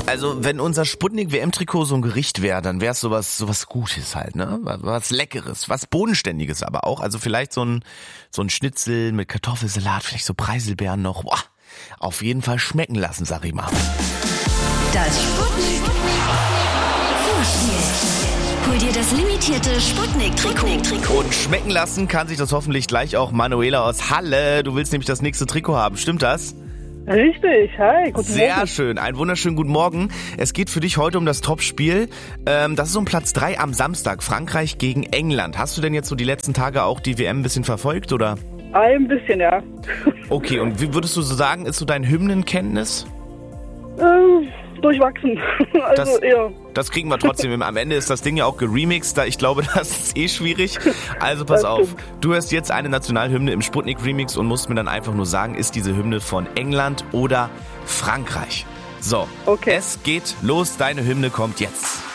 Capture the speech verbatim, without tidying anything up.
Also wenn unser Sputnik-W M-Trikot so ein Gericht wäre, dann wäre es sowas, sowas Gutes halt, ne? Was Leckeres, was Bodenständiges aber auch. Also vielleicht so ein, so ein Schnitzel mit Kartoffelsalat, vielleicht so Preiselbeeren noch. Boah, auf jeden Fall schmecken lassen, sag ich mal. Das Sputnik Vorspiel. Hol dir das limitierte Sputnik-Trikot. Und schmecken lassen kann sich das hoffentlich gleich auch Manuela aus Halle. Du willst nämlich das nächste Trikot haben, stimmt das? Richtig, hi, guten Sehr Morgen. schön, einen wunderschönen guten Morgen. Es geht für dich heute um das Topspiel. Ähm, das ist um Platz drei am Samstag, Frankreich gegen England. Hast du denn jetzt so die letzten Tage auch die W M ein bisschen verfolgt, oder? Ein bisschen, ja. Okay, und wie würdest du so sagen, ist so dein Hymnenkenntnis? Ähm, durchwachsen. Also Das, eher. das kriegen wir trotzdem hin. Am Ende ist das Ding ja auch geremixed, da ich glaube, das ist eh schwierig. Also pass Das auf, stimmt. du hörst jetzt eine Nationalhymne im Sputnik-Remix und musst mir dann einfach nur sagen, ist diese Hymne von England oder Frankreich? So, Okay. es geht los, deine Hymne kommt jetzt.